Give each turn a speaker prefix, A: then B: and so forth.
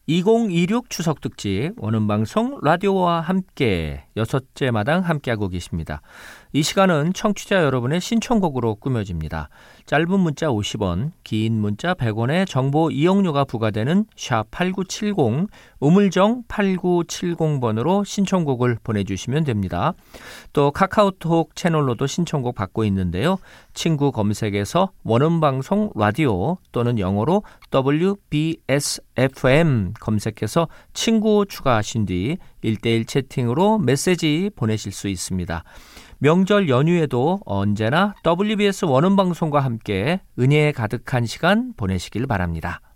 A: 2026 추석 특집 원음방송 라디오와 함께 여섯째 마당 함께하고 계십니다. 이 시간은 청취자 여러분의 신청곡으로 꾸며집니다. 짧은 문자 50원, 긴 문자 100원의 정보 이용료가 부과되는 샵8970, 우물정 8970번으로 신청곡을 보내주시면 됩니다. 또 카카오톡 채널로도 신청곡 받고 있는데요. 친구 검색에서 원음방송 라디오 또는 영어로 WBSFM 검색해서 친구 추가하신 뒤 1대1 채팅으로 메시지 보내실 수 있습니다. 명절 연휴에도 언제나 WBS 원음방송과 함께 은혜에 가득한 시간 보내시길 바랍니다.